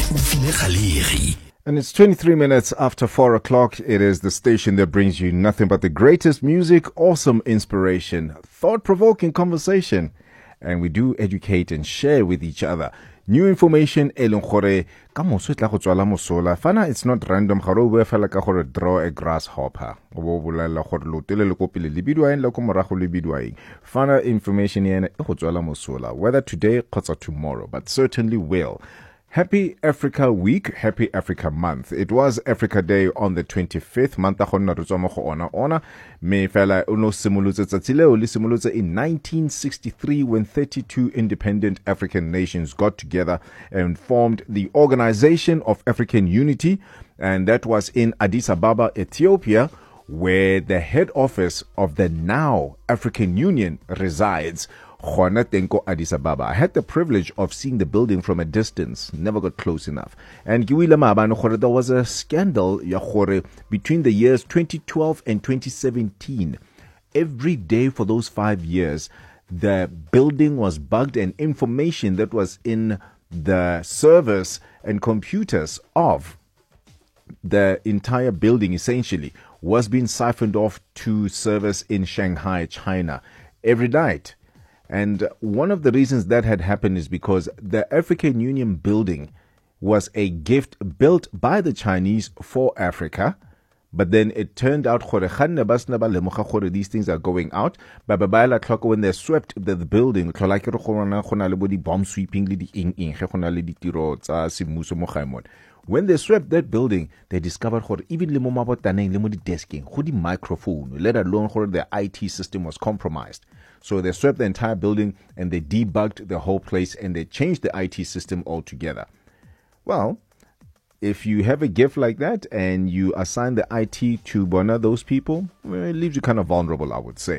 And it's 23 minutes after 4 o'clock. It is the station that brings you nothing but the greatest music, awesome inspiration, thought-provoking conversation. And we do educate and share with each other. New information, fana, it's not random. Draw a grasshopper. Fana information, whether today or tomorrow, but certainly will. Happy Africa Week, Happy Africa Month. It was Africa Day on the 25th. Me fela uno simulutse tsatsile o le simulutse in 1963 when 32 independent African nations got together and formed the Organization of African Unity, and that was in Addis Ababa, Ethiopia, where the head office of the now African Union resides. Addis Ababa. I had the privilege of seeing the building from a distance, never got close enough. And there was a scandal between the years 2012 and 2017. Every day for those 5 years, the building was bugged and information that was in the servers and computers of the entire building essentially was being siphoned off to servers in Shanghai, China, every night. And one of the reasons that had happened is because the African Union building was a gift built by the Chinese for Africa. But then it turned out these things are going out. But when they swept the building, bomb sweeping, when they swept that building, they discovered even the desking, microphone, let alone the IT system was compromised. So they swept the entire building and they debugged the whole place and they changed the IT system altogether. Well, if you have a gift like that and you assign the IT to one of those people, well, it leaves you kind of vulnerable, I would say.